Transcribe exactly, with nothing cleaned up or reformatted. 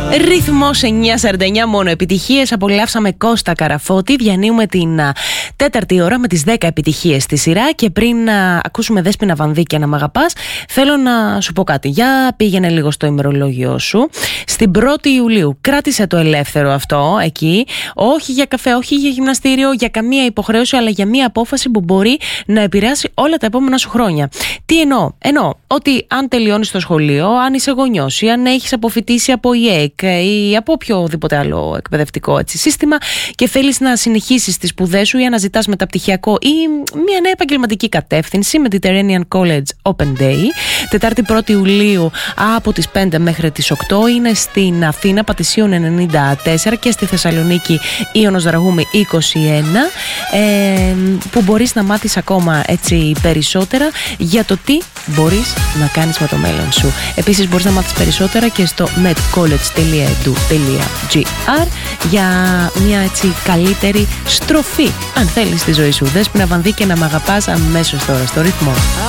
Ρυθμός εννιά σαράντα εννιά, μόνο επιτυχίες. Απολαύσαμε Κώστα Καραφώτη. Διανύουμε την α, τέταρτη ώρα με τις δέκα επιτυχίες στη σειρά. Και πριν α, ακούσουμε Δέσποινα Βανδύ να μ' αγαπάς, θέλω να σου πω κάτι. Για πήγαινε λίγο στο ημερολόγιο σου. Στην πρώτη Ιουλίου κράτησε το ελεύθερο αυτό εκεί. Όχι για καφέ, όχι για γυμναστήριο, για καμία υποχρέωση, αλλά για μια απόφαση που μπορεί να επηρεάσει όλα τα επόμενα σου χρόνια. Τι εννοώ? Εννοώ ότι αν τελειώνεις το σχολείο, αν είσαι γονιός ή αν έχεις αποφοιτήσει από ι έι κ ή από οποιοδήποτε άλλο εκπαιδευτικό έτσι, σύστημα και θέλεις να συνεχίσεις τις σπουδές σου ή να ζητάς μεταπτυχιακό ή μια νέα επαγγελματική κατεύθυνση, Mediterranean College Open Day, Τετάρτη πρώτη Ιουλίου από τις πέντε μέχρι τις οκτώ, είναι στην Αθήνα Πατησίων ενενήντα τέσσερα και στη Θεσσαλονίκη Ίωνος Δραγούμη είκοσι ένα, ε, που μπορείς να μάθεις ακόμα έτσι περισσότερα για το τι μπορείς να κάνεις με το μέλλον σου. Επίσης μπορείς να μάθεις περισσότερα και στο medcollege τελεία e d u τελεία g r για μια έτσι καλύτερη στροφή, αν θέλεις, στη ζωή σου. Δέσποινα Βανδύ και να μ' αγαπάς, αμέσως τώρα στο ρυθμό.